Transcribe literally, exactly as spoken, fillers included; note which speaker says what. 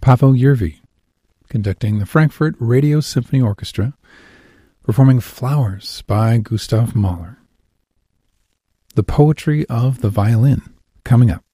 Speaker 1: Paavo Järvi, conducting the Frankfurt Radio Symphony Orchestra, performing Flowers by Gustav Mahler. The Poetry of the Violin, coming up.